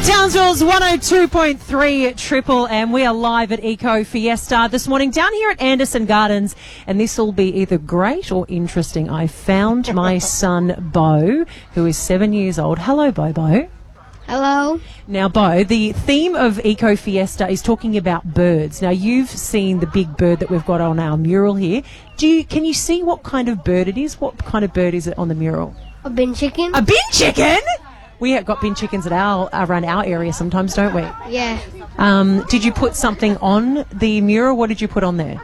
Townsville's 102.3 Triple M. We are live at Eco Fiesta this morning down here at Anderson Gardens, and this will be either great or interesting. I found my son Bo, who is 7 years old. Hello, Bo. Hello. Now, Bo, the theme of Eco Fiesta is talking about birds. Now, you've seen the big bird that we've got on our mural here. Can you see what kind of bird it is? What kind of bird is it on the mural? A bin chicken. A bin chicken? We have got bin chickens at around our area sometimes, don't we? Yeah. Did you put something on the mural? What did you put on there?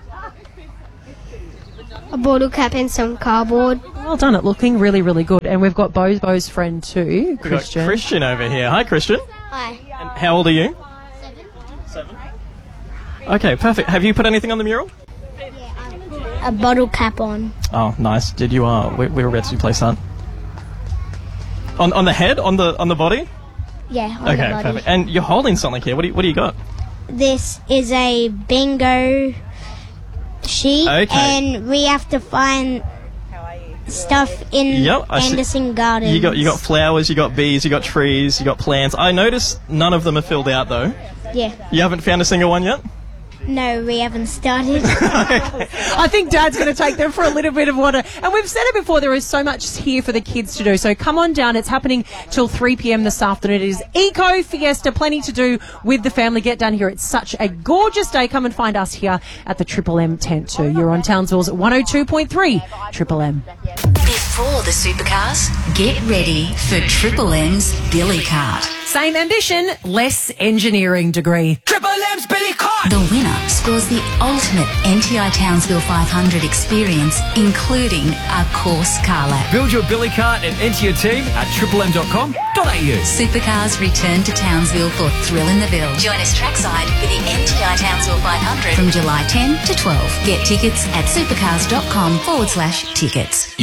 A bottle cap and some cardboard. Well done. It looking really, really good. And we've got Bo's friend too, Christian. We've got Christian over here. Hi, Christian. Hi. And how old are you? 7. Okay, perfect. Have you put anything on the mural? A bottle cap on. Oh, nice. Did you? Where did you place that? On the head? On the body? Yeah, on Okay, the body. perfect. And you're holding something here. What do you got? This is a bingo sheet, Okay. and we have to find stuff in I see. Anderson Gardens. You got flowers, you got bees, you got trees, you got plants. I noticed none of them are filled out though. Yeah. You haven't found a single one yet? No, we haven't started. I think Dad's going to take them for a little bit of water. And we've said it before, there is so much here for the kids to do. So come on down. It's happening till 3 p.m. this afternoon. It is Eco Fiesta. Plenty to do with the family. Get down here. It's such a gorgeous day. Come and find us here at the Triple M tent too. You're on Townsville's 102.3 Triple M. Before the supercars, get ready for Triple M's Billy Cart. Same ambition, less engineering degree. Triple M's Billy Cart! The winner scores the ultimate NTI Townsville 500 experience, including a course car lap. Build your Billy Cart and enter your team at triplem.com.au. Supercars return to Townsville for Thrill in the Ville. Join us trackside for the NTI Townsville 500 from July 10 to 12. Get tickets at supercars.com/tickets.